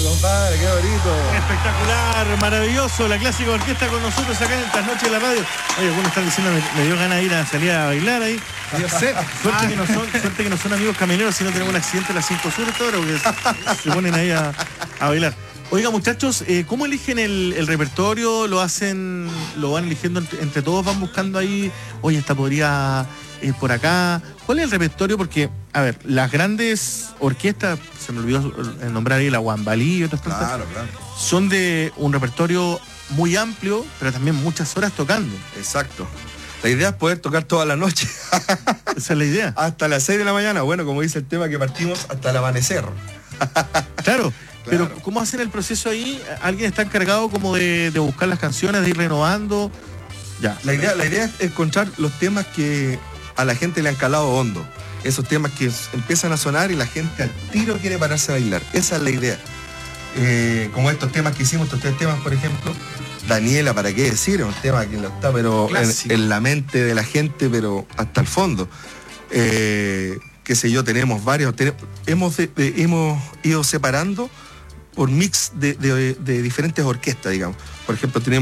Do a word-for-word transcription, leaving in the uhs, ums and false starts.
compadre, qué bonito. Espectacular, maravilloso, la clásica orquesta con nosotros acá en estas noches de la radio. Oye, algunos están diciendo, me, me dio ganas de ir a salir a bailar ahí. Yo sé. Suerte, que no son, suerte que no son amigos camioneros, si no tenemos un accidente a las cinco sur esta hora, porque se ponen ahí a, a bailar. Oiga, muchachos, eh, ¿cómo eligen el, el repertorio? ¿Lo hacen, lo van eligiendo entre, entre todos? ¿Van buscando ahí, oye, esta podría ir por acá? ¿Cuál es el repertorio? Porque, a ver, las grandes orquestas, se me olvidó nombrar ahí la Guambalí y otras cosas, Claro, claro. son de un repertorio muy amplio, pero también muchas horas tocando. Exacto. La idea es poder tocar toda la noche. Esa es la idea. Hasta las seis de la mañana. Bueno, como dice el tema, que partimos hasta el amanecer. Claro, pero Claro. ¿cómo hacen el proceso ahí? ¿Alguien está encargado como de, de buscar las canciones, de ir renovando? Ya. La idea, la idea es encontrar los temas que a la gente le han calado hondo. Esos temas que empiezan a sonar y la gente al tiro quiere pararse a bailar. Esa es la idea. Eh, como estos temas que hicimos, estos tres temas, por ejemplo. Daniela, ¿para qué decir? Es un tema que lo está pero en, en la mente de la gente, pero hasta el fondo. Eh, qué sé yo, tenemos varios. Tenemos, hemos, de, de, hemos ido separando por mix de, de, de diferentes orquestas, digamos. Por ejemplo, tenemos